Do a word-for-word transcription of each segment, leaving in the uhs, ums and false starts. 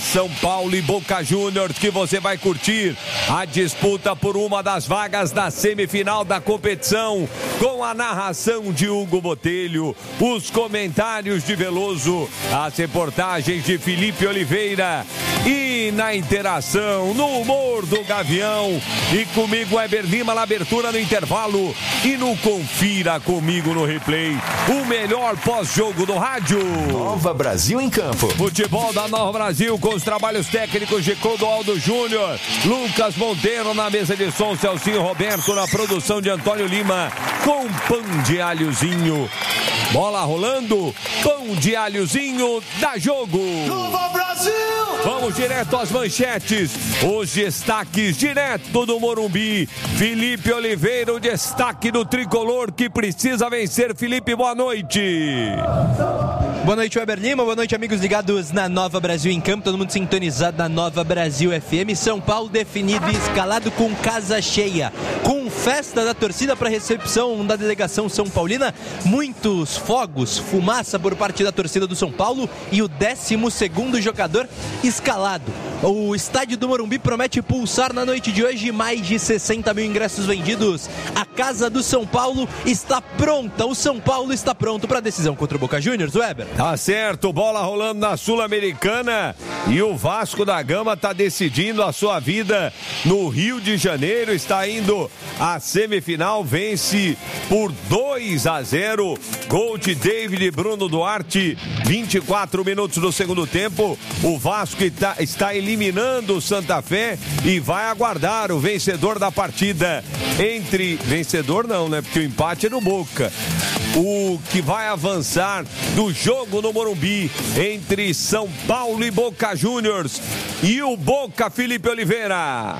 São Paulo e Boca Juniors, que você vai curtir a disputa por uma das vagas da semifinal da competição, com a narração de Hugo Botelho, os comentários de Veloso, as reportagens de Felipe Oliveira e na interação, no humor do Gavião, e comigo Weber Lima na abertura no intervalo e no Confira Comigo no Replay, o melhor pós-jogo do rádio. Nova Brasil em campo. Futebol da Nova Brasil com os trabalhos técnicos de Clodoaldo Júnior, Lucas Monteiro na mesa de som, Celcinho Roberto na produção de Antônio Lima, com pão de alhozinho. Bola rolando, pão de alhozinho, dá jogo. Nova Brasil! Vamos direto às manchetes, os destaques direto do Morumbi. Felipe Oliveira, o destaque do tricolor que precisa vencer. Felipe, boa noite. Boa noite, Weber Lima, boa noite, amigos ligados na Nova Brasil em campo, todo mundo sintonizado na Nova Brasil F M. São Paulo definido e escalado com casa cheia, com festa da torcida para recepção da delegação São Paulina, muitos fogos, fumaça por parte da torcida do São Paulo e o décimo segundo jogador escalado. O estádio do Morumbi promete pulsar na noite de hoje, mais de sessenta mil ingressos vendidos. A casa do São Paulo está pronta, o São Paulo está pronto para a decisão contra o Boca Juniors, Weber. Tá certo, bola rolando na Sul-Americana e o Vasco da Gama está decidindo a sua vida no Rio de Janeiro, está indo à semifinal, vence por dois a zero, gol de David Bruno Duarte, vinte e quatro minutos do segundo tempo. O Vasco está, está eliminando o Santa Fé e vai aguardar o vencedor da partida entre, vencedor não, né, porque o empate é no Boca, o que vai avançar do jogo no Morumbi entre São Paulo e Boca Juniors. E o Boca, Felipe Oliveira.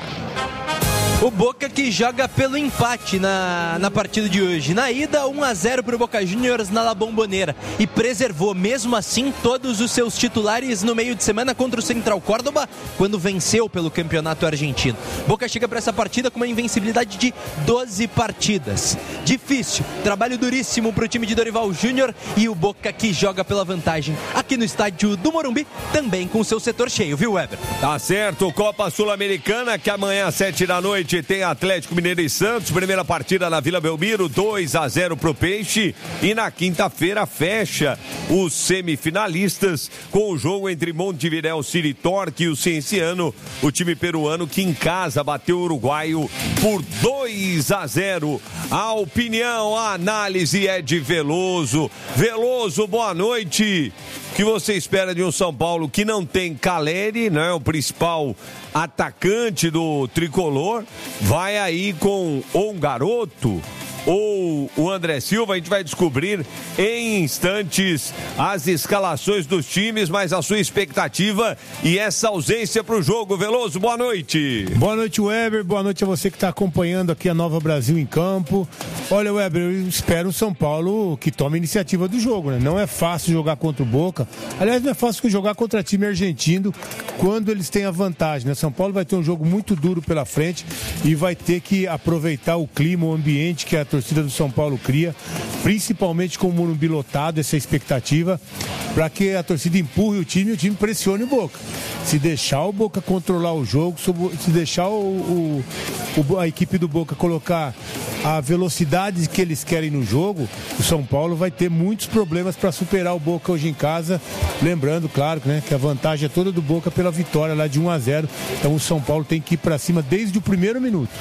O Boca que joga pelo empate na, na partida de hoje. Na ida, um a zero para o Boca Juniors na La Bombonera. E preservou, mesmo assim, todos os seus titulares no meio de semana contra o Central Córdoba, quando venceu pelo campeonato argentino. Boca chega para essa partida com uma invencibilidade de doze partidas. Difícil, trabalho duríssimo para o time de Dorival Júnior e o Boca que joga pela vantagem aqui no estádio do Morumbi, também com o seu setor cheio, viu, Weber? Tá certo, Copa Sul-Americana, que amanhã às sete da noite tem Atlético Mineiro e Santos, primeira partida na Vila Belmiro, dois a zero pro Peixe, e na quinta-feira fecha os semifinalistas com o jogo entre Montevideo City Torque e o Cienciano, o time peruano que em casa bateu o uruguaio por dois a zero. A opinião, a análise é de Veloso. Veloso, boa noite. O que você espera de um São Paulo que não tem Caleri, né, o principal atacante do tricolor? Vai aí com ou um garoto ou o André Silva, a gente vai descobrir em instantes as escalações dos times, mas a sua expectativa e essa ausência para o jogo. Veloso, boa noite. Boa noite, Weber, boa noite a você que está acompanhando aqui a Nova Brasil em campo. Olha, Weber, eu espero o São Paulo que tome a iniciativa do jogo, né? Não é fácil jogar contra o Boca, aliás, não é fácil jogar contra time argentino quando eles têm a vantagem, né? São Paulo vai ter um jogo muito duro pela frente e vai ter que aproveitar o clima, o ambiente que a torcida do São Paulo cria, principalmente com o Morumbi lotado, essa expectativa, para que a torcida empurre o time e o time pressione o Boca. Se deixar o Boca controlar o jogo, se deixar o, o, a equipe do Boca colocar a velocidade que eles querem no jogo, o São Paulo vai ter muitos problemas para superar o Boca hoje em casa. Lembrando, claro, né, que a vantagem é toda do Boca pela vitória lá de um a zero. Então o São Paulo tem que ir para cima desde o primeiro minuto.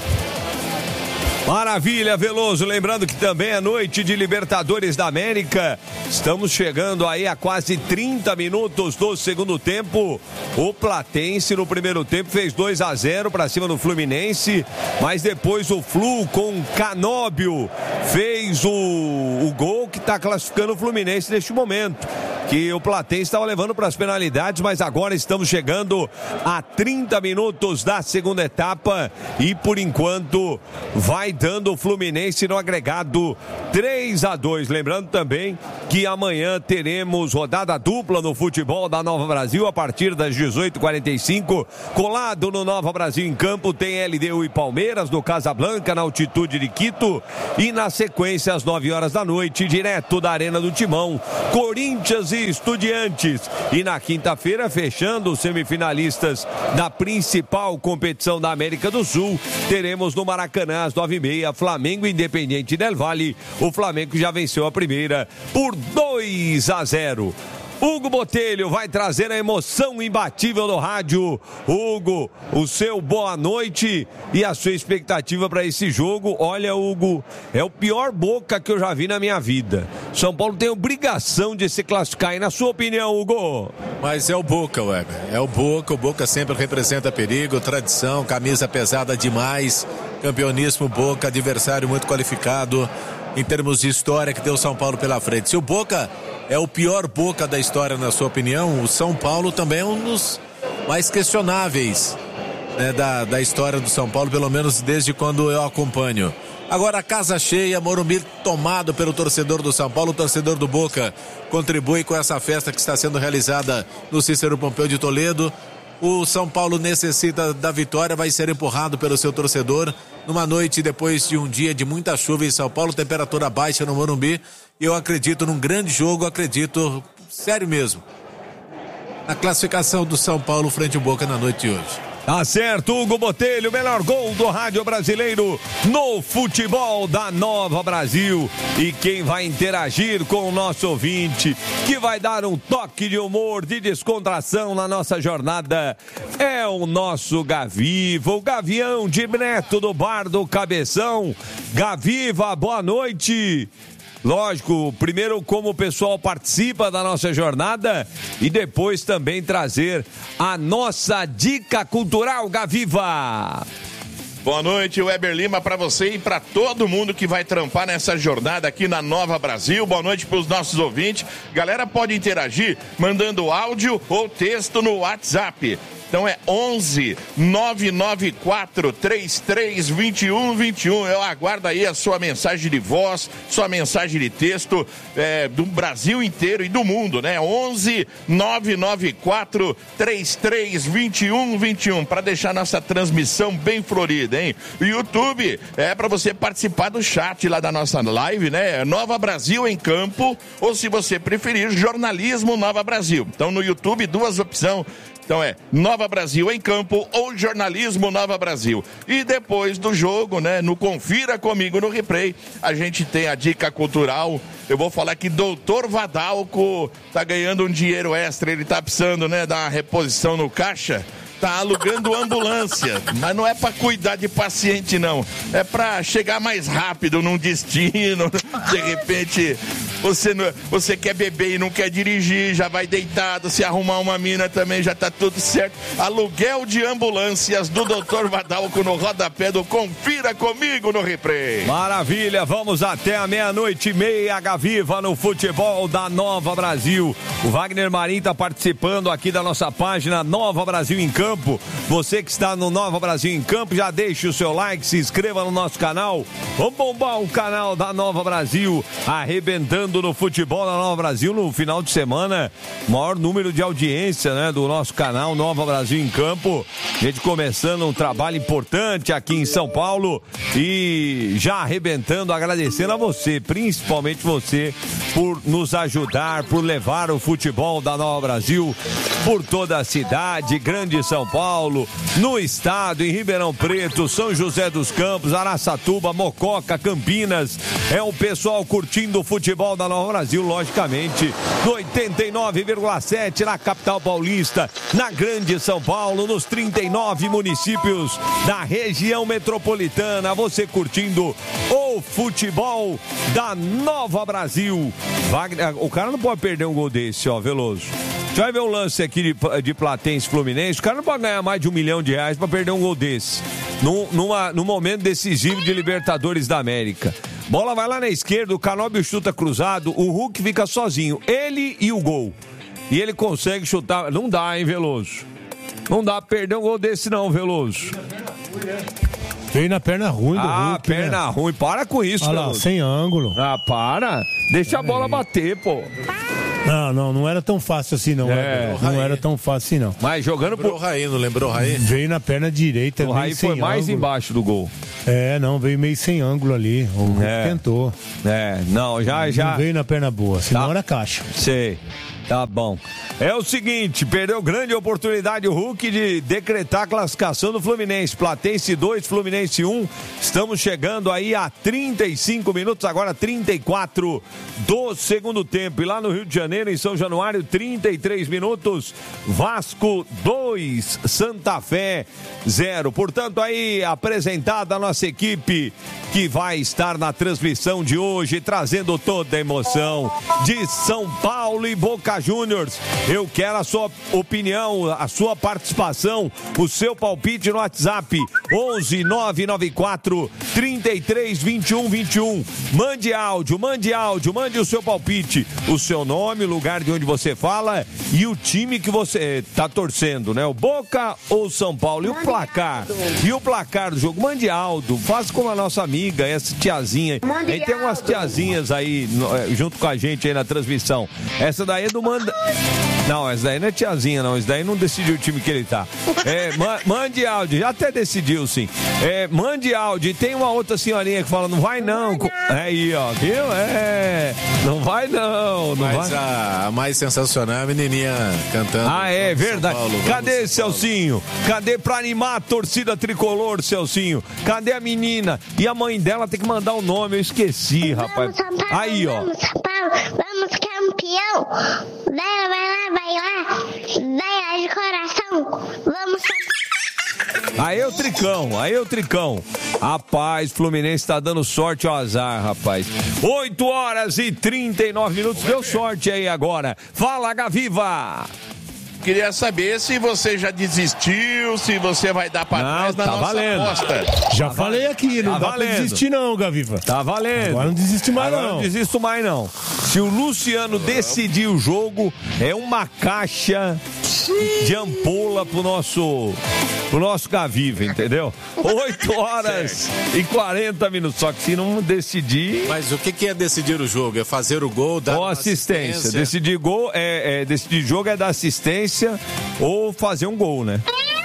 Maravilha, Veloso. Lembrando que também é noite de Libertadores da América. Estamos chegando aí a quase trinta minutos do segundo tempo. O Platense no primeiro tempo fez dois a zero para cima do Fluminense, mas depois o Flu com Canóbio fez o, o gol que está classificando o Fluminense neste momento, que o Platense estava levando para as penalidades, mas agora estamos chegando a trinta minutos da segunda etapa e por enquanto vai dando o Fluminense no agregado três a dois. Lembrando também que amanhã teremos rodada dupla no futebol da Nova Brasil a partir das dezoito e quarenta e cinco. Colado no Nova Brasil em campo tem L D U e Palmeiras do Casablanca na altitude de Quito, e na sequência sequência, às nove horas da noite, direto da Arena do Timão, Corinthians e Estudiantes. E na quinta-feira, fechando os semifinalistas da principal competição da América do Sul, teremos no Maracanã, às nove e meia, Flamengo e Independiente del Valle. O Flamengo já venceu a primeira por dois a zero. Hugo Botelho vai trazer a emoção imbatível do rádio. Hugo, o seu boa noite e a sua expectativa para esse jogo. Olha, Hugo, é o pior Boca que eu já vi na minha vida. São Paulo tem obrigação de se classificar. E na sua opinião, Hugo? Mas é o Boca, Weber. É o Boca. O Boca sempre representa perigo, tradição, camisa pesada demais. Campeonismo Boca, adversário muito qualificado em termos de história que tem o São Paulo pela frente. Se o Boca é o pior Boca da história, na sua opinião, o São Paulo também é um dos mais questionáveis, né, da, da história do São Paulo, pelo menos desde quando eu acompanho. Agora, casa cheia, Morumbi tomado pelo torcedor do São Paulo. O torcedor do Boca contribui com essa festa que está sendo realizada no Cícero Pompeu de Toledo. O São Paulo necessita da vitória, vai ser empurrado pelo seu torcedor numa noite depois de um dia de muita chuva em São Paulo, temperatura baixa no Morumbi. Eu acredito num grande jogo, acredito, sério mesmo, na classificação do São Paulo frente ao Boca na noite de hoje. Tá certo, Hugo Botelho, melhor gol do rádio brasileiro no futebol da Nova Brasil. E quem vai interagir com o nosso ouvinte, que vai dar um toque de humor, de descontração na nossa jornada, é o nosso Gaviva, o Gavião de Neto do Bar do Cabeção. Gaviva, boa noite. Lógico, primeiro como o pessoal participa da nossa jornada e depois também trazer a nossa dica cultural, Gaviva. Boa noite, Weber Lima, para você e para todo mundo que vai trampar nessa jornada aqui na Nova Brasil. Boa noite para os nossos ouvintes. Galera, pode interagir mandando áudio ou texto no WhatsApp. Então é onze nove nove quatro três três dois um dois um. Eu aguardo aí a sua mensagem de voz, sua mensagem de texto é, do Brasil inteiro e do mundo, né? onze nove nove quatro três três dois um dois um para deixar nossa transmissão bem florida, hein? O YouTube é para você participar do chat lá da nossa live, né? Nova Brasil em Campo, ou se você preferir, Jornalismo Nova Brasil. Então no YouTube, duas opções. Então é Nova Brasil em Campo ou Jornalismo Nova Brasil. E depois do jogo, né, no Confira Comigo no Replay, a gente tem a dica cultural. Eu vou falar que doutor Vadalco tá ganhando um dinheiro extra, ele tá precisando, né, dar uma reposição no caixa. Tá alugando ambulância, mas não é para cuidar de paciente, não. É para chegar mais rápido num destino. De repente, você, não, você quer beber e não quer dirigir, já vai deitado. Se arrumar uma mina também já tá tudo certo. Aluguel de ambulâncias do doutor Vadalco no rodapé do Confira Comigo no Replay. Maravilha, vamos até a meia-noite e meia, Gaviva, no futebol da Nova Brasil. O Wagner Marim tá participando aqui da nossa página Nova Brasil em Campo. Você que está no Nova Brasil em Campo, já deixe o seu like, se inscreva no nosso canal. Vamos bombar o canal da Nova Brasil, arrebentando no futebol da Nova Brasil no final de semana. Maior número de audiência, né, do nosso canal Nova Brasil em Campo. A gente começando um trabalho importante aqui em São Paulo e já arrebentando, agradecendo a você, principalmente você, por nos ajudar, por levar o futebol da Nova Brasil por toda a cidade, grande São Paulo, no estado, em Ribeirão Preto, São José dos Campos, Araçatuba, Mococa, Campinas. É o pessoal curtindo o futebol da Nova Brasil, logicamente, no oitenta e nove vírgula sete na capital paulista, na grande São Paulo, nos trinta e nove municípios da região metropolitana. Você curtindo o futebol da Nova Brasil. Wagner, o cara não pode perder um gol desse, ó, Veloso. Já vai ver um lance aqui de, de Platense Fluminense. O cara não pode ganhar mais de um milhão de reais para perder um gol desse. Num, numa, num momento decisivo de Libertadores da América. Bola vai lá na esquerda, o Canóbio chuta cruzado, o Hulk fica sozinho. Ele e o gol. E ele consegue chutar. Não dá, hein, Veloso? Não dá pra perder um gol desse não, Veloso. Veio na perna ruim do ah, Hulk, perna né? ruim. Para com isso, Olha lá, Veloso. sem ângulo. Ah, para. Deixa a bola bater, pô. Não, não, não era tão fácil assim, não. É, não Raí. era tão fácil assim, não. Mas jogando lembrou por... o Raí, não lembrou o Raí? Veio na perna direita. O Raí foi mais ângulo. embaixo do gol. É, não, veio meio sem ângulo ali. O é. tentou. É, não, já, já... Não veio na perna boa, senão tá. era caixa. Sei. Tá bom. É o seguinte, perdeu grande oportunidade o Hulk de decretar a classificação do Fluminense. Platense dois, Fluminense um. Estamos chegando aí a trinta e cinco minutos, agora trinta e quatro do segundo tempo. E lá no Rio de Janeiro, em São Januário, trinta e três minutos. Vasco dois, Santa Fé zero. Portanto, aí apresentada a nossa equipe que vai estar na transmissão de hoje, trazendo toda a emoção de São Paulo e Boca Juniors. Eu quero a sua opinião, a sua participação, o seu palpite no WhatsApp onze nove nove quatro, trinta e três, vinte e um, vinte e um. Mande áudio, mande áudio, mande o seu palpite, o seu nome, o lugar de onde você fala e o time que você está torcendo, né? O Boca ou o São Paulo? E o placar? E o placar do jogo? Mande áudio, faça como a nossa amiga, essa tiazinha. Aí tem umas tiazinhas aí junto com a gente aí na transmissão. Essa daí é do Manda... Não, essa daí não é tiazinha, não. Esse daí não decidiu o time que ele tá. É, ma- mande áudio, já até decidiu, sim. É, mande áudio. E tem uma outra senhorinha que fala, não vai não. É aí, ó, viu? É, não vai não. não Mas vai. A, a mais sensacional é a menininha cantando. Ah, é verdade. Paulo, Cadê, Celcinho? Cadê pra animar a torcida tricolor, Celcinho? Cadê a menina? E a mãe dela tem que mandar o nome, eu esqueci, rapaz. Vamos, São Paulo, Aí, ó. Vamos, São Paulo, vamos, campeão. Vai lá, vai lá, vai lá. Vai lá de coração. Vamos, São Paulo. Aí é o Tricão, aí é o Tricão. Rapaz, Fluminense tá dando sorte ao azar, rapaz. oito horas e trinta e nove minutos, deu sorte aí agora. Fala, Gaviva! Queria saber se você já desistiu, se você vai dar pra trás na tá nossa valendo. aposta. Já tá falei aqui, não tá dá valendo. pra desistir não, Gaviva. Tá valendo. Agora não desiste mais Agora não. não desisto mais não. Se o Luciano decidir o jogo, é uma caixa de ampola pro nosso... pro nosso Gaviva, entendeu? oito horas e quarenta minutos. Só que se não decidir... Mas o que, que é decidir o jogo? É fazer o gol, dar ou assistência. assistência. Decidir gol é, é... Decidir jogo é dar assistência ou fazer um gol, né?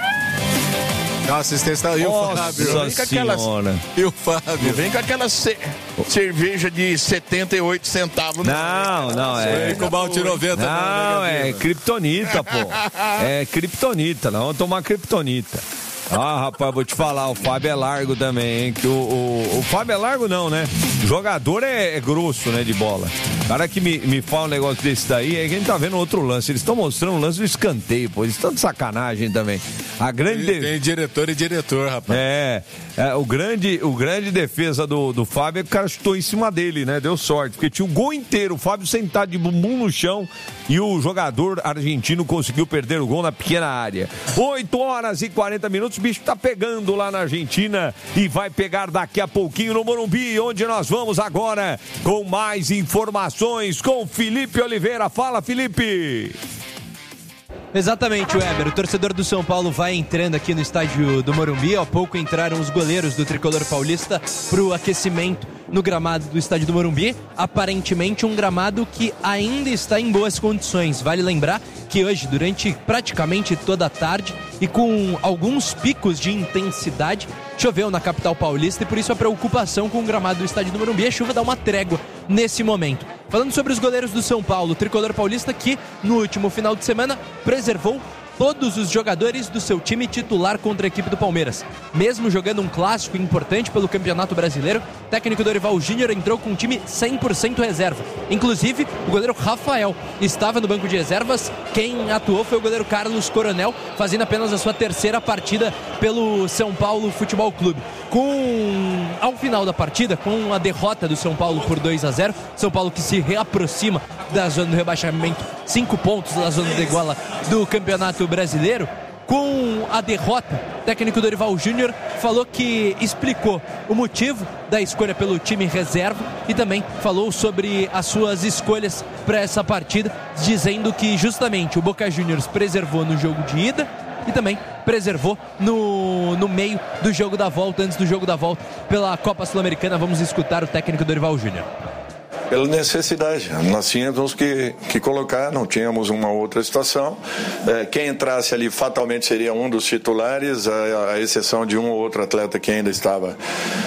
A assistência tá... E o Fábio? Nossa senhora. E o Fábio? Vem com aquela ce... cerveja de setenta e oito centavos. Não, não, é... Vem com o balde noventa. Não, não é criptonita, pô. É criptonita, não vamos tomar criptonita. Ah, rapaz, vou te falar, o Fábio é largo também, hein? Que o, o, o Fábio é largo não, né? O jogador é, é grosso, né, de bola. O cara que me, me fala um negócio desse daí, é que a gente tá vendo outro lance. Eles estão mostrando o lance do escanteio, pô. Eles estão de sacanagem também. A grande... Tem, tem diretor e diretor, rapaz. É, é o, grande, o grande defesa do, do Fábio é que o cara chutou em cima dele, né? Deu sorte, porque tinha o gol inteiro, o Fábio sentado de bumbum no chão e o jogador argentino conseguiu perder o gol na pequena área. oito horas e quarenta minutos, o bicho tá pegando lá na Argentina e vai pegar daqui a pouquinho no Morumbi, onde nós vamos agora com mais informações com Felipe Oliveira. Fala, Felipe! Exatamente, Weber. O torcedor do São Paulo vai entrando aqui no estádio do Morumbi. Há pouco entraram os goleiros do tricolor paulista para o aquecimento no gramado do estádio do Morumbi. Aparentemente um gramado que ainda está em boas condições. Vale lembrar que hoje, durante praticamente toda a tarde e com alguns picos de intensidade, choveu na capital paulista e por isso a preocupação com o gramado do estádio do Morumbi. A chuva dá uma trégua nesse momento. Falando sobre os goleiros do São Paulo, o tricolor paulista que no último final de semana preservou todos os jogadores do seu time titular contra a equipe do Palmeiras. Mesmo jogando um clássico importante pelo Campeonato Brasileiro, o técnico Dorival Júnior entrou com um time cem por cento reserva. Inclusive, o goleiro Rafael estava no banco de reservas. Quem atuou foi o goleiro Carlos Coronel, fazendo apenas a sua terceira partida pelo São Paulo Futebol Clube. Com, ao final da partida, com a derrota do São Paulo por dois a zero, São Paulo que se reaproxima da zona do rebaixamento, cinco pontos da zona de iguala do Campeonato Brasileiro. Com a derrota, o técnico Dorival Júnior falou que explicou o motivo da escolha pelo time reserva e também falou sobre as suas escolhas para essa partida, dizendo que justamente o Boca Juniors preservou no jogo de ida e também preservou no, no meio do jogo da volta, antes do jogo da volta pela Copa Sul-Americana. Vamos escutar o técnico Dorival Júnior. Pela necessidade. Nós tínhamos que, que colocar, não tínhamos uma outra situação. É, quem entrasse ali fatalmente seria um dos titulares, a, a exceção de um ou outro atleta que ainda estava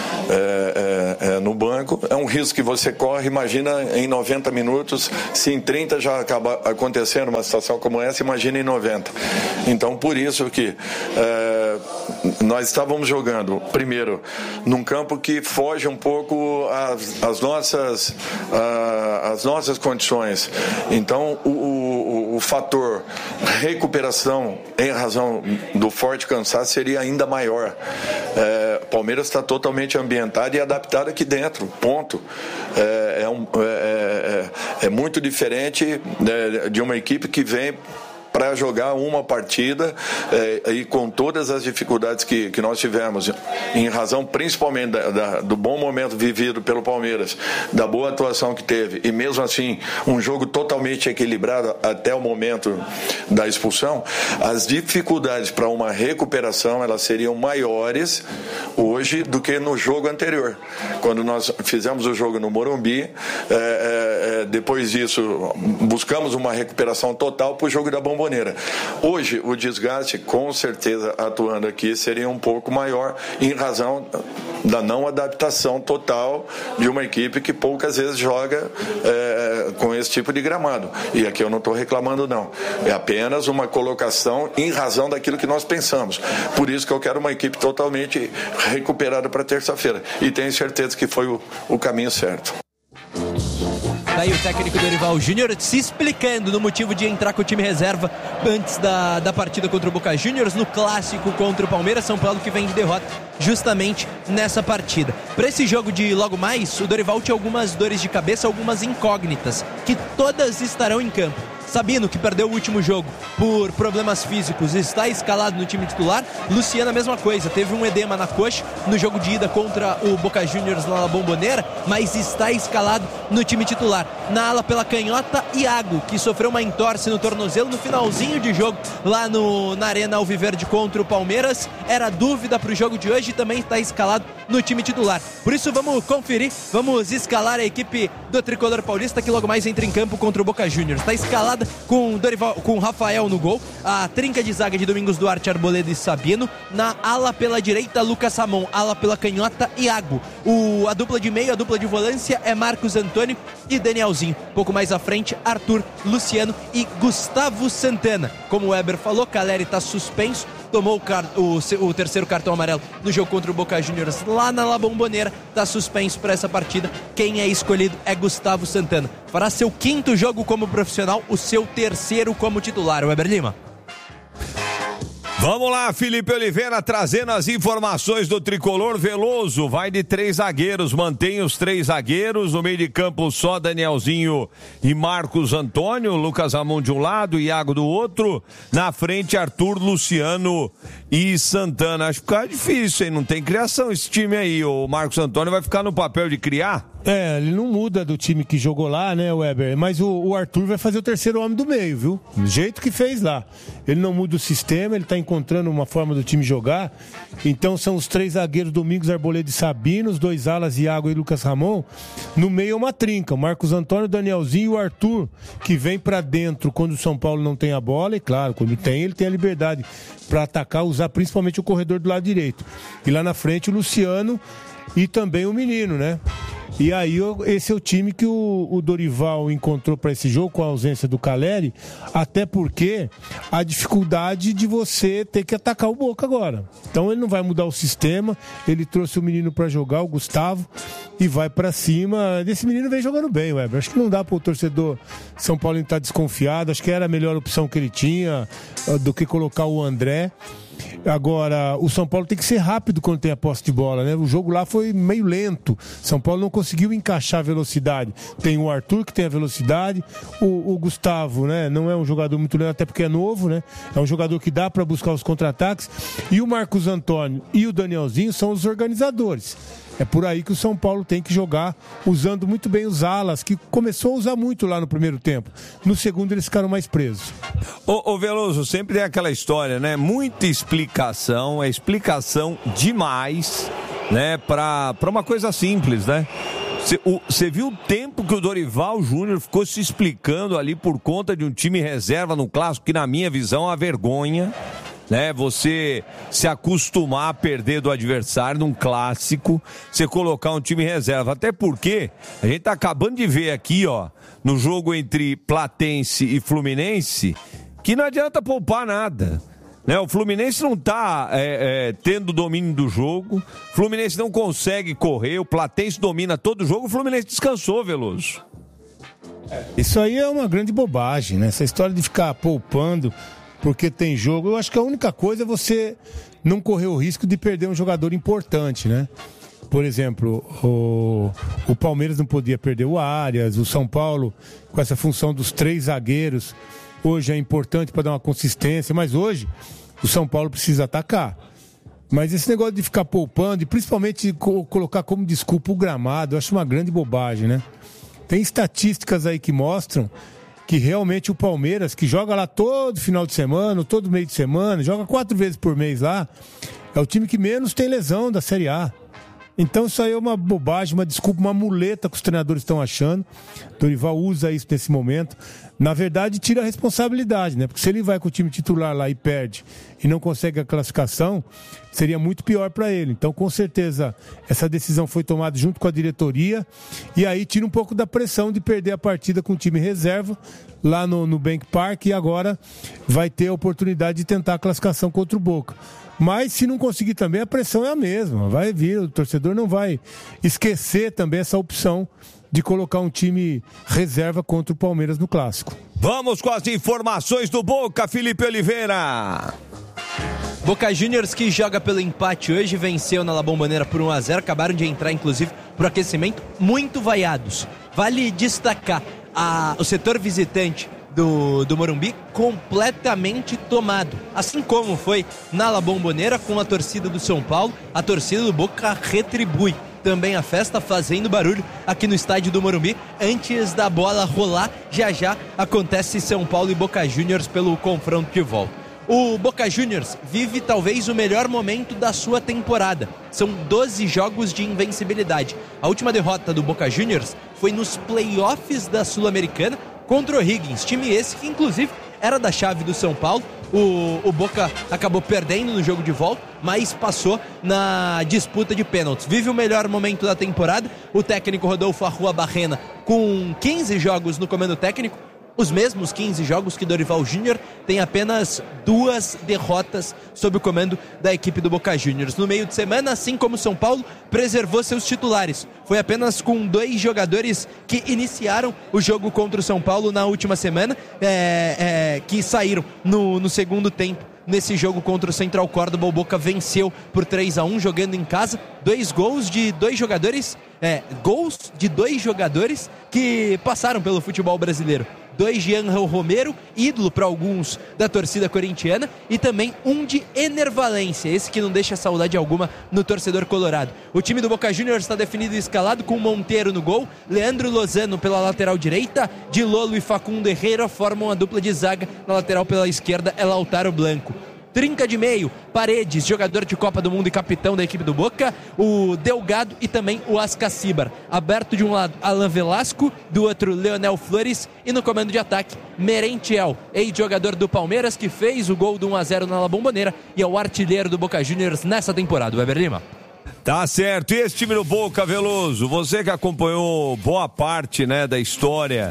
é, é, é, no banco. É um risco que você corre, imagina em noventa minutos, se em trinta já acaba acontecendo uma situação como essa, imagina em noventa. Então, por isso que é, nós estávamos jogando, primeiro, num campo que foge um pouco às, às nossas, a, às nossas condições. Então, o, o, o fator recuperação, em razão do forte cansaço, seria ainda maior. É, Palmeiras está totalmente ambientado e adaptado aqui dentro, ponto. É, é, um, é, é, é muito diferente de, de uma equipe que vem para jogar uma partida eh, e com todas as dificuldades que, que nós tivemos, em razão principalmente da, da, do bom momento vivido pelo Palmeiras, da boa atuação que teve, e mesmo assim um jogo totalmente equilibrado até o momento da expulsão, as dificuldades para uma recuperação elas seriam maiores hoje do que no jogo anterior. Quando nós fizemos o jogo no Morumbi, eh, eh, depois disso buscamos uma recuperação total para o jogo da Bombonera. Hoje, o desgaste, com certeza, atuando aqui, seria um pouco maior em razão da não adaptação total de uma equipe que poucas vezes joga é, com esse tipo de gramado. E aqui eu não estou reclamando, não. É apenas uma colocação em razão daquilo que nós pensamos. Por isso que eu quero uma equipe totalmente recuperada para terça-feira. E tenho certeza que foi o, o caminho certo. Daí o técnico Dorival Júnior se explicando no motivo de entrar com o time reserva antes da, da partida contra o Boca Juniors, no clássico contra o Palmeiras. São Paulo que vem de derrota justamente nessa partida. Para esse jogo de logo mais, o Dorival tinha algumas dores de cabeça, algumas incógnitas, que todas estarão em campo. Sabino, que perdeu o último jogo por problemas físicos, está escalado no time titular. Luciano, a mesma coisa, teve um edema na coxa no jogo de ida contra o Boca Juniors lá na Bombonera, mas está escalado no time titular. Na ala pela canhota, Iago, que sofreu uma entorse no tornozelo no finalzinho de jogo lá no, na Arena Alviverde contra o Palmeiras. Era dúvida para o jogo de hoje e também está escalado no time titular. Por isso vamos conferir, vamos escalar a equipe do Tricolor Paulista, que logo mais entra em campo contra o Boca Juniors. Está escalada com Dorival, com Rafael no gol, a trinca de zaga de Domingos Duarte, Arboleda e Sabino. Na ala pela direita, Lucas Ramon. Ala pela canhota, Iago. O, a dupla de meio, a dupla de volância é Marcos Antônio e Danielzinho. Pouco mais à frente, Arthur, Luciano e Gustavo Santana. Como o Weber falou, Caleri está suspenso, tomou o, car- o, o terceiro cartão amarelo no jogo contra o Boca Juniors lá na La Bombonera, está suspenso para essa partida. Quem é escolhido é Gustavo Santana. Fará seu quinto jogo como profissional, o seu terceiro como titular. Weber Lima. Vamos lá, Felipe Oliveira trazendo as informações do Tricolor. Veloso vai de três zagueiros, mantém os três zagueiros, no meio de campo só Danielzinho e Marcos Antônio, Lucas Ramon de um lado, Iago do outro, na frente Arthur, Luciano e Santana. Acho que fica difícil, hein? Não tem criação esse time aí. O Marcos Antônio vai ficar no papel de criar? É, ele não muda do time que jogou lá, né, Weber? Mas o, o Arthur vai fazer o terceiro homem do meio, viu? Do jeito que fez lá. Ele não muda o sistema, ele tá encontrando uma forma do time jogar. Então são os três zagueiros, Domingos, Arboleda e Sabino, os dois alas, Iago e Lucas Ramon. No meio é uma trinca, o Marcos Antônio, Danielzinho e o Arthur, que vem pra dentro quando o São Paulo não tem a bola. E claro, quando tem, ele tem a liberdade pra atacar, usar principalmente o corredor do lado direito. E lá na frente o Luciano e também o menino, né? E aí esse é o time que o, o Dorival encontrou para esse jogo, com a ausência do Caleri, até porque a dificuldade de você ter que atacar o Boca agora. Então ele não vai mudar o sistema, ele trouxe o menino para jogar, o Gustavo, e vai para cima. Esse menino vem jogando bem, Weber. Acho que não dá para o torcedor São Paulo estar desconfiado, acho que era a melhor opção que ele tinha do que colocar o André. Agora, o São Paulo tem que ser rápido quando tem a posse de bola, né? O jogo lá foi meio lento. São Paulo não conseguiu encaixar a velocidade. Tem o Arthur, que tem a velocidade. O, o Gustavo, né? Não é um jogador muito lento, até porque é novo, né? É um jogador que dá para buscar os contra-ataques. E o Marcos Antônio e o Danielzinho são os organizadores. É por aí que o São Paulo tem que jogar, usando muito bem os alas, que começou a usar muito lá no primeiro tempo. No segundo eles ficaram mais presos. Ô, ô Veloso, sempre tem aquela história, né? Muita explicação, é explicação demais, né? Pra, pra uma coisa simples, né? Você viu o tempo que o Dorival Júnior ficou se explicando ali por conta de um time reserva no clássico, que na minha visão é uma vergonha, né? Você se acostumar a perder do adversário num clássico, você colocar um time reserva. Até porque a gente tá acabando de ver aqui, ó, no jogo entre Platense e Fluminense, que não adianta poupar nada. Né, o Fluminense não está é, é, tendo domínio do jogo, o Fluminense não consegue correr, o Platense domina todo o jogo, o Fluminense descansou, Veloso. Isso aí é uma grande bobagem, né? Essa história de ficar poupando porque tem jogo, eu acho que a única coisa é você não correr o risco de perder um jogador importante, né? Por exemplo, o, o Palmeiras não podia perder o Arias, o São Paulo, com essa função dos três zagueiros, hoje é importante para dar uma consistência, mas hoje o São Paulo precisa atacar. Mas esse negócio de ficar poupando, e principalmente co- colocar como desculpa o gramado, eu acho uma grande bobagem, né? Tem estatísticas aí que mostram que realmente o Palmeiras, que joga lá todo final de semana, todo meio de semana, joga quatro vezes por mês lá, é o time que menos tem lesão da Série A. Então isso aí é uma bobagem, uma desculpa, uma muleta que os treinadores estão achando. Dorival usa isso nesse momento. Na verdade, tira a responsabilidade, né? Porque se ele vai com o time titular lá e perde e não consegue a classificação, seria muito pior para ele. Então, com certeza, essa decisão foi tomada junto com a diretoria e aí tira um pouco da pressão de perder a partida com o time reserva lá no, no Bank Park e agora vai ter a oportunidade de tentar a classificação contra o Boca. Mas se não conseguir também, a pressão é a mesma. Vai vir, o torcedor não vai esquecer também essa opção de colocar um time reserva contra o Palmeiras no Clássico. Vamos com as informações do Boca, Felipe Oliveira. Boca Juniors, que joga pelo empate hoje, venceu na La Bombonera por um a zero. Acabaram de entrar, inclusive, pro aquecimento, muito vaiados. Vale destacar a, o setor visitante Do, do Morumbi completamente tomado, assim como foi na La Bombonera com a torcida do São Paulo. A torcida do Boca retribui também a festa, fazendo barulho aqui no estádio do Morumbi antes da bola rolar. Já já acontece São Paulo e Boca Juniors pelo confronto de volta. O Boca Juniors vive talvez o melhor momento da sua temporada. São doze jogos de invencibilidade. A última derrota do Boca Juniors foi nos playoffs da Sul-Americana contra o Higgins, time esse que inclusive era da chave do São Paulo. O, o Boca acabou perdendo no jogo de volta, mas passou na disputa de pênaltis. Vive o melhor momento da temporada. O técnico Rodolfo Arrua Barrena, com quinze jogos no comando técnico, os mesmos quinze jogos que Dorival Júnior, tem apenas duas derrotas sob o comando da equipe do Boca Juniors. No meio de semana, assim como São Paulo, preservou seus titulares. Foi apenas com dois jogadores que iniciaram o jogo contra o São Paulo na última semana, é, é, que saíram no, no segundo tempo. Nesse jogo contra o Central Córdoba, o Boca venceu por três a um, jogando em casa. Dois gols de dois jogadores, é, gols de dois jogadores que passaram pelo futebol brasileiro. Dois de Angel Romero, ídolo para alguns da torcida corintiana, e também um de Ener Valencia, esse que não deixa saudade alguma no torcedor colorado. O time do Boca Juniors está definido e escalado com Monteiro no gol, Leandro Lozano pela lateral direita, Di Lolo e Facundo Herrera formam a dupla de zaga. Na lateral pela esquerda é Lautaro Blanco. Trinca de meio, Paredes, jogador de Copa do Mundo e capitão da equipe do Boca, o Delgado e também o Ascacibar. Aberto de um lado, Alan Velasco, do outro, Leonel Flores, e no comando de ataque, Merentiel, ex-jogador do Palmeiras, que fez o gol do um a zero na La Bombonera e é o artilheiro do Boca Juniors nessa temporada. Weber Lima. Tá certo, e esse time do Boca, Veloso, você que acompanhou boa parte, né, da história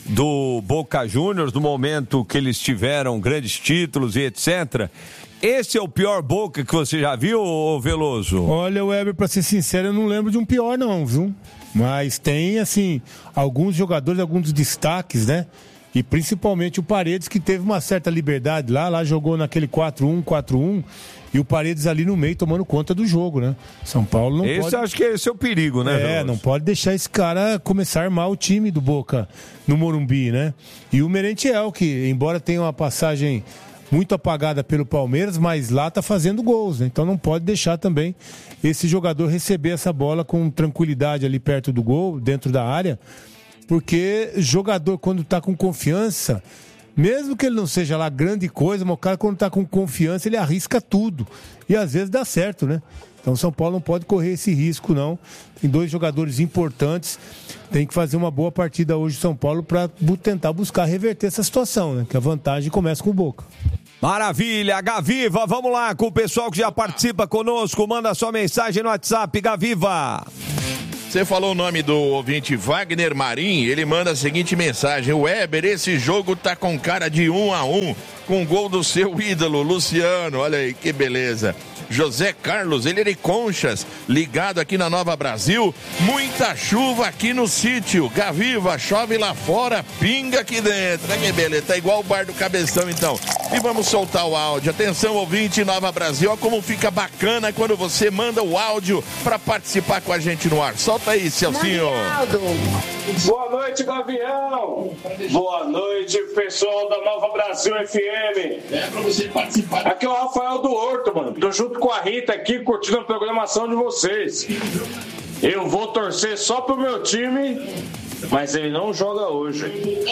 do Boca Juniors, no momento que eles tiveram grandes títulos e etcétera. Esse é o pior Boca que você já viu, Veloso? Olha, Weber, pra ser sincero, eu não lembro de um pior não, viu? Mas tem, assim, alguns jogadores, alguns destaques, né? E principalmente o Paredes, que teve uma certa liberdade lá, lá jogou naquele quatro um, quatro um, e o Paredes ali no meio tomando conta do jogo, né? São Paulo não esse pode... acho que esse é o perigo, né? É, Veloso? Não pode deixar esse cara começar a armar o time do Boca no Morumbi, né? E o Merentiel, que embora tenha uma passagem muito apagada pelo Palmeiras, mas lá tá fazendo gols, né? Então não pode deixar também esse jogador receber essa bola com tranquilidade ali perto do gol, dentro da área, porque jogador quando tá com confiança Mesmo que ele não seja lá grande coisa, mas o cara quando tá com confiança, ele arrisca tudo. E às vezes dá certo, né? Então o São Paulo não pode correr esse risco, não. Tem dois jogadores importantes. Tem que fazer uma boa partida hoje o São Paulo para tentar buscar reverter essa situação, né? Que a vantagem começa com o Boca. Maravilha, Gaviva, vamos lá com o pessoal que já participa conosco. Manda sua mensagem no WhatsApp, Gaviva. Você falou o nome do ouvinte Wagner Marim, ele manda a seguinte mensagem: Weber, esse jogo tá com cara de um a um, com gol do seu ídolo, Luciano, olha aí que beleza. José Carlos, ele é de Conchas, ligado aqui na Nova Brasil, muita chuva aqui no sítio, Gaviva, chove lá fora, pinga aqui dentro, né, que beleza, tá igual o bar do Cabeção então. E vamos soltar o áudio, atenção ouvinte Nova Brasil, olha como fica bacana quando você manda o áudio para participar com a gente no ar, solta aí, Celcinho. Boa noite, Gavião. Boa noite, pessoal da Nova Brasil F M. É pra você participar. Aqui é o Rafael do Horto, mano. Tô junto com a Rita aqui, curtindo a programação de vocês. Eu vou torcer só pro meu time, mas ele não joga hoje.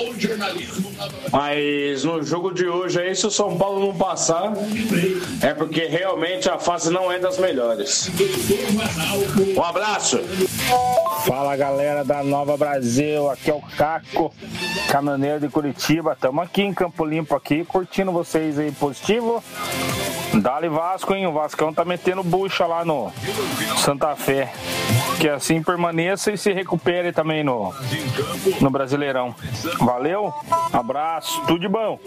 Mas no jogo de hoje aí, se o São Paulo não passar, é porque realmente a fase não é das melhores. Um abraço. Fala, galera da Nova Brasil, aqui é o Caco, caminhoneiro de Curitiba. Estamos aqui em Campo Limpo aqui, curtindo vocês aí, positivo. Dale Vasco, hein? O Vascão tá metendo bucha lá no Santa Fé. Que assim permaneça e se recupere também no, no Brasileirão. Valeu, abraço, tudo de bom.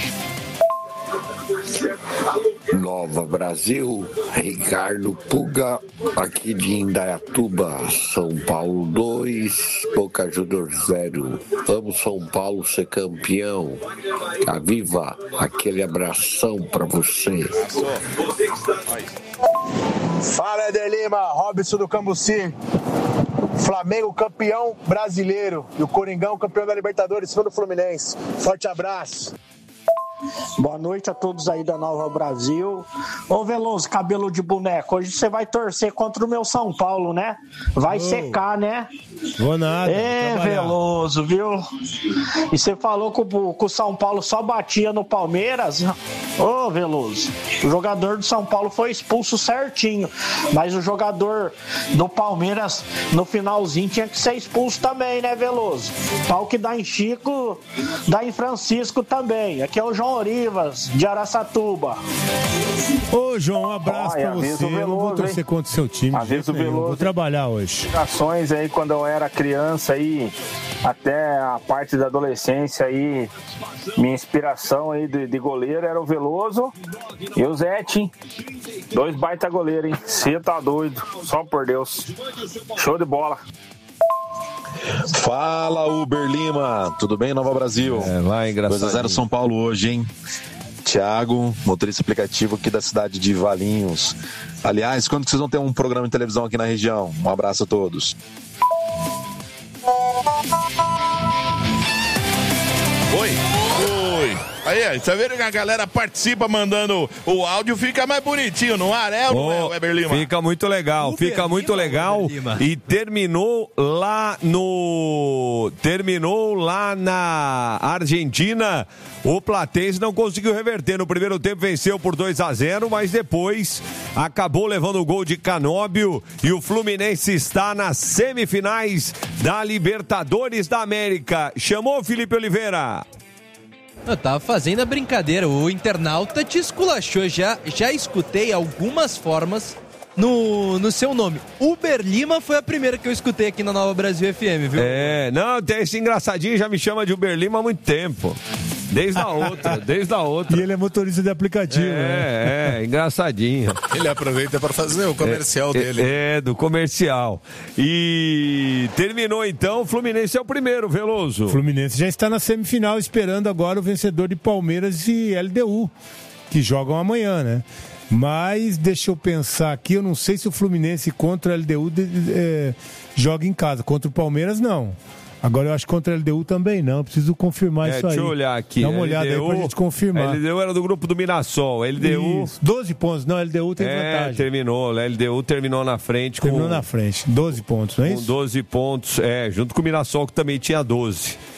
Nova Brasil, Ricardo Puga, aqui de Indaiatuba, São Paulo dois, Boca Juniors zero. Vamos São Paulo ser campeão. Aviva, aquele abração pra você. Fala, Eder Lima, Robson do Cambuci. Flamengo campeão brasileiro e o Coringão campeão da Libertadores, cima do Fluminense. Forte abraço. Boa noite a todos aí da Nova Brasil. Ô Veloso, cabelo de boneco, hoje você vai torcer contra o meu São Paulo, né? Vai oh. secar, né? Vou nada. É, Veloso, viu? E você falou que o, que o São Paulo só batia no Palmeiras. Ô Veloso, o jogador do São Paulo foi expulso certinho, mas o jogador do Palmeiras no finalzinho tinha que ser expulso também, né, Veloso? Pau que dá em Chico, dá em Francisco também. Aqui é o João Orivas, de Araçatuba. Ô, João, um abraço pra você. Veloso, eu não vou torcer hein? contra o seu time. Avisa o Veloso. Vou trabalhar hoje. Ações aí, quando eu era criança aí, até a parte da adolescência aí, minha inspiração aí de, de goleiro era o Veloso e o Zete. Dois baita goleiros, hein? Você tá doido, só por Deus. Show de bola. Fala, Uber Lima, tudo bem, Nova Brasil? É, vai, engraçado. dois a zero São Paulo hoje, hein? Thiago, motorista aplicativo aqui da cidade de Valinhos. Aliás, quando que vocês vão ter um programa de televisão aqui na região? Um abraço a todos. Oi, oi. Aí, tá vendo que a galera participa mandando o áudio, fica mais bonitinho no ar, é, oh, Weber Lima? Fica muito legal, Uber fica muito Lima, legal. E terminou lá no... Terminou lá na Argentina. O Platense não conseguiu reverter. No primeiro tempo venceu por dois a zero, mas depois acabou levando o gol de Canóbio. E o Fluminense está nas semifinais da Libertadores da América. Chamou, Felipe Oliveira? Eu tava fazendo a brincadeira, o internauta te esculachou, já, já escutei algumas formas no, no seu nome. Uber Lima foi a primeira que eu escutei aqui na Nova Brasil F M, viu? É, não, tem esse engraçadinho, já me chama de Uber Lima há muito tempo. Desde a outra, desde a outra. E ele é motorista de aplicativo. É, né? é, engraçadinho. Ele aproveita para fazer o comercial é, dele. É, é, do comercial. E terminou então, o Fluminense é o primeiro, Veloso. O Fluminense já está na semifinal, esperando agora o vencedor de Palmeiras e L D U, que jogam amanhã, né? Mas deixa eu pensar aqui, eu não sei se o Fluminense contra o L D U é, joga em casa. Contra o Palmeiras, não. Agora eu acho que contra a L D U também não, eu preciso confirmar é, isso aí. Deixa eu olhar aqui. Dá uma olhada L D U, aí pra gente confirmar. A L D U era do grupo do Mirassol, L D U... Isso, doze pontos, não, a L D U tem é, vantagem. terminou, a L D U terminou na frente. Terminou com, na frente, doze pontos, não é com isso? Com doze pontos, é, junto com o Mirassol que também tinha doze.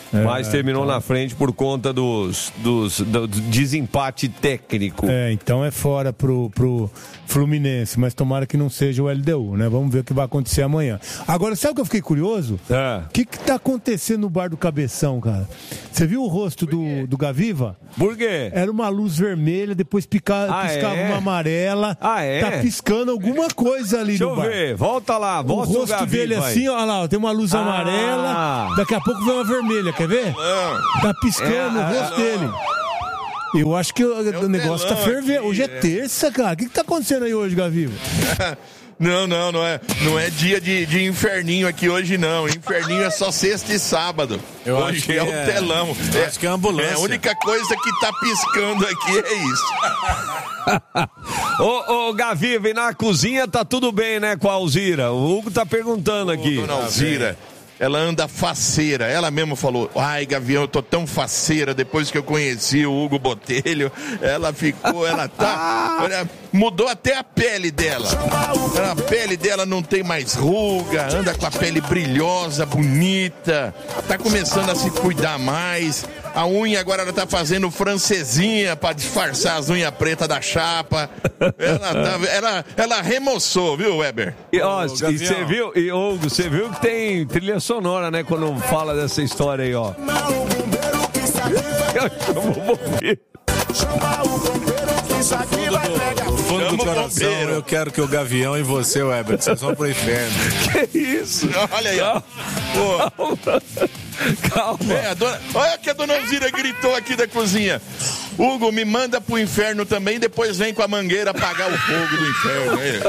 É, mas terminou então... na frente por conta dos, dos, do desempate técnico. É, então é fora pro, pro Fluminense, mas tomara que não seja o L D U, né? Vamos ver o que vai acontecer amanhã. Agora, sabe o que eu fiquei curioso? O é. que que tá acontecendo no bar do Cabeção, cara? Você viu o rosto do, do Gaviva? Por quê? Era uma luz vermelha, depois pica, ah, piscava é? uma amarela. Ah, é? Tá piscando alguma coisa ali Deixa no eu bar. ver, volta lá, O mostra o, rosto Gaviva dele aí. assim, ó lá, ó, tem uma luz Ah. amarela, daqui a pouco vem uma vermelha, quer ver? Não. Tá piscando É, o rosto não. dele. Eu acho que o, É o negócio tá fervendo. Hoje é terça, cara. O que, que tá acontecendo aí hoje, Gaviva? Não, não, não é, não é dia de, de inferninho aqui hoje, não. Inferninho é só sexta e sábado. Eu hoje acho que é o é- telão. eu acho que é a ambulância. É, a única coisa que tá piscando aqui é isso. Ô, ô, Gaviva, e na cozinha tá tudo bem, né, com a Alzira? O Hugo tá perguntando aqui. Dona Alzira, ela anda faceira. Ela mesma falou: ai, Gavião, eu tô tão faceira depois que eu conheci o Hugo Botelho. Ela ficou, ela tá. Olha, mudou até a pele dela. A pele dela não tem mais ruga, anda com a pele brilhosa, bonita. Tá começando a se cuidar mais. A unha agora ela tá fazendo francesinha pra disfarçar as unhas pretas da chapa. Ela, tá, ela, ela remoçou, viu, Weber? E ó, e você viu, e Hugo, você viu que tem trilha sonora, né, quando fala dessa história aí, ó. Eu chamo o bombeiro. No fundo do coração, eu quero que o Gavião e você, Weber, vocês vão pro inferno. Que isso? Olha aí, ó. Pô. Calma. É, a dona, olha que a dona Alzira gritou aqui da cozinha. Hugo, me manda pro inferno também, depois vem com a mangueira apagar o fogo do inferno. Aí.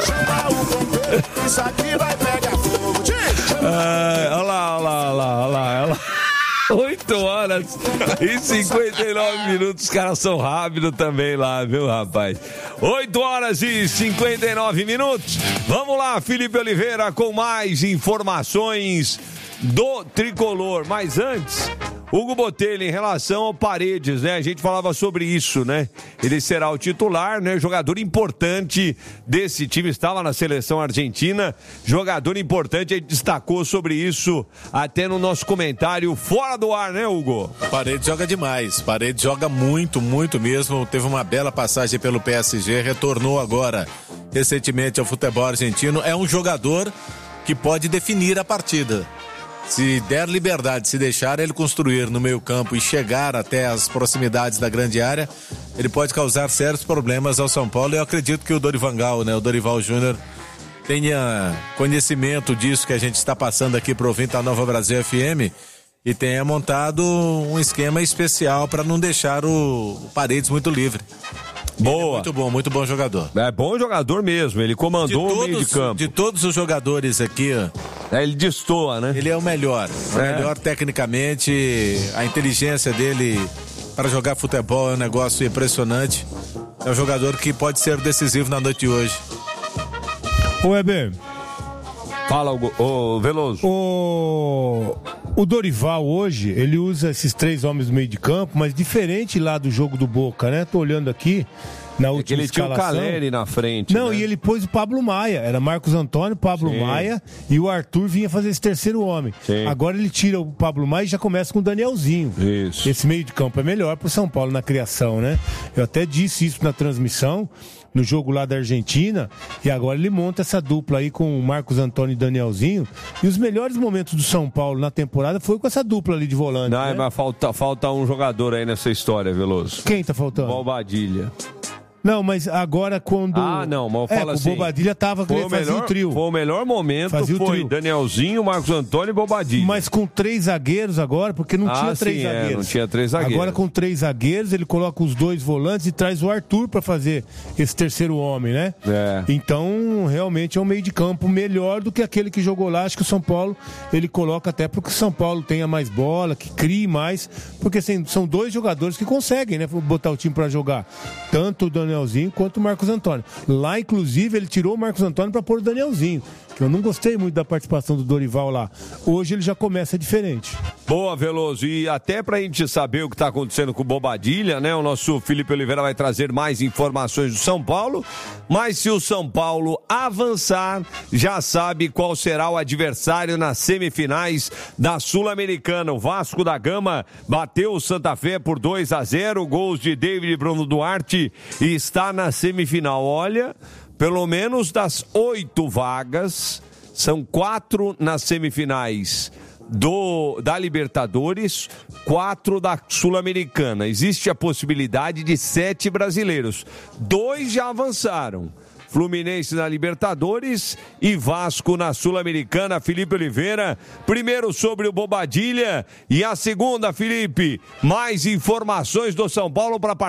Ah, olha lá, olha lá, olha lá, olha lá, olha lá. oito horas e cinquenta e nove minutos, os caras são rápidos também lá, viu, rapaz? oito horas e cinquenta e nove minutos. Vamos lá, Felipe Oliveira, com mais informações do Tricolor. Mas antes, Hugo Botelho, em relação ao Paredes, né? A gente falava sobre isso, né? Ele será o titular, né? Jogador importante desse time, estava na seleção argentina, jogador importante, a gente destacou sobre isso até no nosso comentário fora do ar, né, Hugo? Paredes joga demais, Paredes joga muito, muito mesmo, teve uma bela passagem pelo P S G, retornou agora recentemente ao futebol argentino, é um jogador que pode definir a partida. Se der liberdade, se deixar ele construir no meio campo e chegar até as proximidades da grande área, ele pode causar sérios problemas ao São Paulo. Eu acredito que o Dorival, né, o Dorival Júnior tenha conhecimento disso que a gente está passando aqui para o ouvinte da Nova Brasil F M e tenha montado um esquema especial para não deixar o Paredes muito livre. Boa. É muito bom, muito bom jogador. É bom jogador mesmo, ele comandou todos, o meio de campo. De todos os jogadores aqui, é, ele destoa, né? Ele é o melhor, o é. melhor tecnicamente, a inteligência dele para jogar futebol é um negócio impressionante. É um jogador que pode ser decisivo na noite de hoje. Ô, Weber. Fala, o, o Veloso. O, o Dorival hoje, ele usa esses três homens do meio de campo, mas diferente lá do jogo do Boca, né? Tô olhando aqui na última é que ele escalação. tinha o Caleri na frente. Não, né? e ele pôs o Pablo Maia. Era Marcos Antônio, Pablo Sim. Maia e o Arthur vinha fazer esse terceiro homem. Sim. Agora ele tira o Pablo Maia e já começa com o Danielzinho. Isso. Esse meio de campo é melhor pro São Paulo na criação, né? Eu até disse isso na transmissão, no jogo lá da Argentina, e agora ele monta essa dupla aí com o Marcos Antônio e Danielzinho. E os melhores momentos do São Paulo na temporada foi com essa dupla ali de volante. Não, né? mas falta, falta um jogador aí nessa história, Veloso. Quem tá faltando? Bobadilha. Não, mas agora quando... Ah, não, mas eu é, falo o assim... Bobadilha tava, foi ele o fazia melhor, o trio. Foi o melhor momento, Fazia o foi trio. Danielzinho, Marcos Antônio e Bobadilha. Mas com três zagueiros agora, porque não Ah, tinha três sim, é, zagueiros. não tinha três zagueiros. Agora com três zagueiros, ele coloca os dois volantes e traz o Arthur pra fazer esse terceiro homem, né? É. Então, realmente é um meio de campo melhor do que aquele que jogou lá. Acho que o São Paulo, ele coloca até porque o São Paulo tenha mais bola, que crie mais, porque assim, são dois jogadores que conseguem, né, botar o time pra jogar. Tanto o Danielzinho quanto o Marcos Antônio. Lá, inclusive, ele tirou o Marcos Antônio pra pôr o Danielzinho, que eu não gostei muito da participação do Dorival lá. Hoje ele já começa diferente. Boa, Veloso. E até pra gente saber o que tá acontecendo com o Bobadilha, né? O nosso Felipe Oliveira vai trazer mais informações do São Paulo. Mas se o São Paulo avançar, já sabe qual será o adversário nas semifinais da Sul-Americana. O Vasco da Gama bateu o Santa Fé por dois a zero, gols de David e Bruno Duarte, e está na semifinal. Olha, pelo menos das oito vagas, são quatro nas semifinais do, da Libertadores, quatro da Sul-Americana. Existe a possibilidade de sete brasileiros. Dois já avançaram. Fluminense na Libertadores e Vasco na Sul-Americana. Felipe Oliveira, primeiro sobre o Bobadilha, e a segunda, Felipe, mais informações do São Paulo para